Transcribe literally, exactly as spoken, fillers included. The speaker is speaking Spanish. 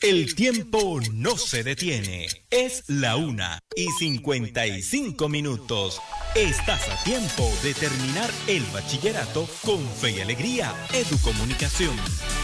El tiempo no se detiene. Es la una y cincuenta y cinco minutos. Estás a tiempo de terminar el bachillerato con fe y alegría. Educomunicación.